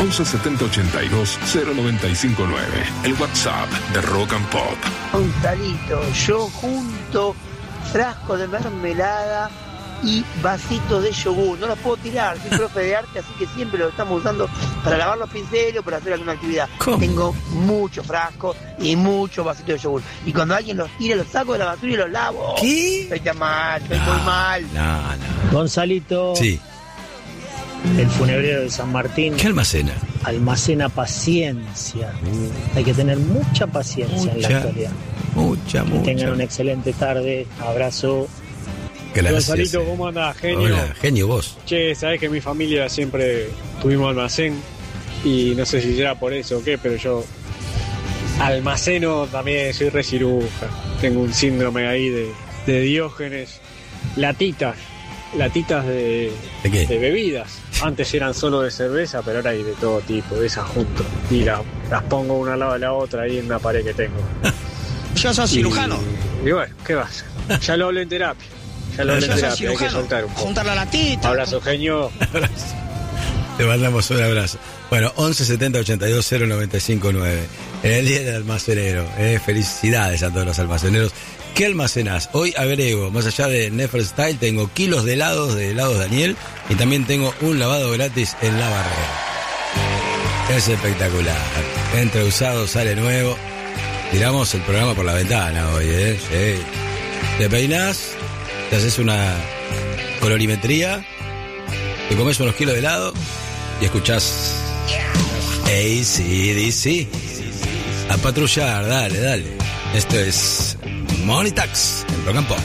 11 70 82 0959. El WhatsApp de Rock and Pop. Gonzalito, yo junto frasco de mermelada y vasitos de yogur. No los puedo tirar, soy profe de arte, así que siempre los estamos usando para lavar los pinceles o para hacer alguna actividad. ¿Cómo? Tengo muchos frascos y muchos vasitos de yogur. Y cuando alguien los tira, los saco de la basura y los lavo. ¿Qué? Estoy tan mal, estoy muy mal. No. Gonzalito, Sí. el funebrero de San Martín ¿Qué almacena? almacena paciencia. Hay que tener mucha paciencia en la actualidad. Mucha. Tengan una excelente tarde. Abrazo. Gracias. Gonzalito, ¿cómo andás, genio? Hola, genio vos. Che, sabés que mi familia siempre tuvimos almacén y no sé si será por eso o qué, pero yo almaceno también, soy re ciruja. Tengo un síndrome ahí de Diógenes. Latitas de qué? de bebidas. Antes eran solo de cerveza, pero ahora hay de todo tipo, de esas junto. Y las pongo una al lado de la otra ahí en una pared que tengo. Yo soy cirujano. Y bueno, ¿qué vas? Ya lo hablé en terapia. Yo soy Hay que cirujano. soltar un poco. Juntar la latita. Abrazo, genio. Te mandamos un abrazo. Bueno, 11 70 82 0959. En el día del almacenero. Felicidades a todos los almaceneros. ¿Qué almacenás? Hoy agrego, más allá de Neferstyle, tengo kilos de helados Daniel, y también tengo un lavado gratis en La Barrera. Es espectacular. Entra usado, sale nuevo. Tiramos el programa por la ventana hoy, Sí. Te peinás, te haces una colorimetría, te comes unos kilos de helado y escuchás AC/DC. A patrullar, dale. Esto es Money Tax en Rock and Pop.